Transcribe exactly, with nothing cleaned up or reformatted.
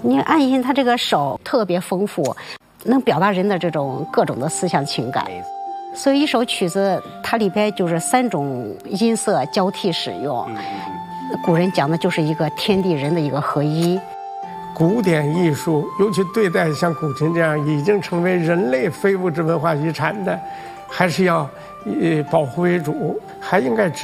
你安心他这个手特别丰富，能表达人的这种各种的思想情感。所以一首曲子它里边就是三种音色交替使用，古人讲的就是一个天地人的一个合一。 古典艺术，尤其对待像古琴这样已经成为人类非物质文化遗产的，还是要以保护为主，还应该只